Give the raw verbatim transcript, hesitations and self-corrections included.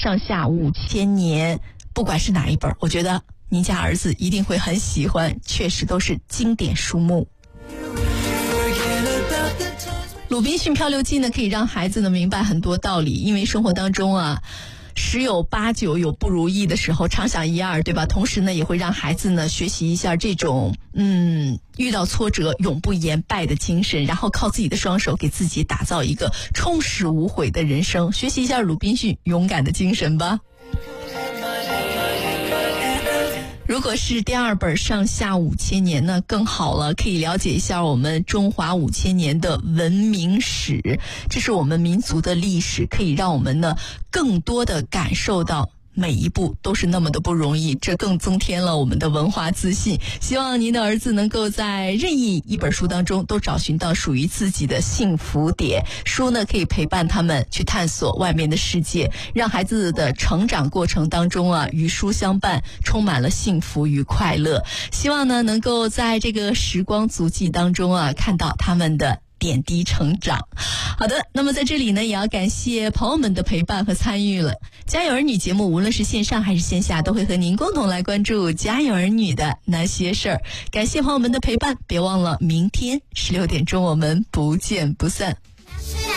上下五千年，不管是哪一本，我觉得您家儿子一定会很喜欢，确实都是经典书目。鲁滨逊漂流记呢，可以让孩子呢明白很多道理，因为生活当中啊，十有八九有不如意的时候，常想一二，对吧？同时呢，也会让孩子呢学习一下这种嗯遇到挫折永不言败的精神，然后靠自己的双手给自己打造一个充实无悔的人生，学习一下鲁滨逊勇敢的精神吧。如果是第二本上下五千年呢更好了，可以了解一下我们中华五千年的文明史，这是我们民族的历史，可以让我们呢更多的感受到每一步都是那么的不容易，这更增添了我们的文化自信。希望您的儿子能够在任意一本书当中都找寻到属于自己的幸福点，书呢可以陪伴他们去探索外面的世界，让孩子的成长过程当中啊与书相伴，充满了幸福与快乐。希望呢能够在这个时光足迹当中啊看到他们的点滴成长。好的，那么在这里呢也要感谢朋友们的陪伴和参与了。家有儿女节目无论是线上还是线下，都会和您共同来关注家有儿女的那些事儿。感谢朋友们的陪伴，别忘了明天十六点钟我们不见不散。